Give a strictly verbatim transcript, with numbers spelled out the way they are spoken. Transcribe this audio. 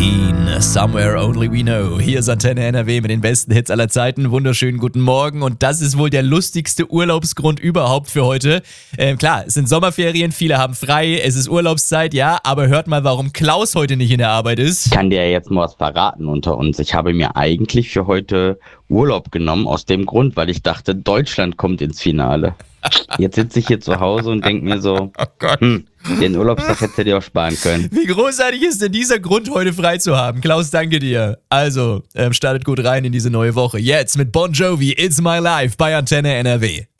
achtzehn, Somewhere Only We Know. Hier ist Antenne N R W mit den besten Hits aller Zeiten. Wunderschönen guten Morgen und das ist wohl der lustigste Urlaubsgrund überhaupt für heute. Ähm, klar, es sind Sommerferien, viele haben frei, es ist Urlaubszeit, ja, aber hört mal, warum Klaus heute nicht in der Arbeit ist. Ich kann dir jetzt mal was verraten unter uns. Ich habe mir eigentlich für heute Urlaub genommen, aus dem Grund, weil ich dachte, Deutschland kommt ins Finale. Jetzt sitze ich hier zu Hause und denke mir so, Oh Gott. hm, den Urlaubstag hättest du dir auch sparen können. Wie großartig ist denn dieser Grund, heute frei zu haben? Klaus, danke dir. Also, ähm, startet gut rein in diese neue Woche. Jetzt mit Bon Jovi, It's My Life bei Antenne N R W.